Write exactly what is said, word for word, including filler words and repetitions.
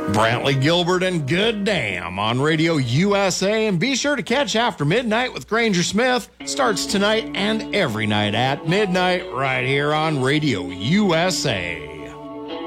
Brantley Gilbert and Good Damn on Radio U S A. And be sure to catch After Midnight with Granger Smith. Starts tonight and every night at midnight right here on Radio U S A.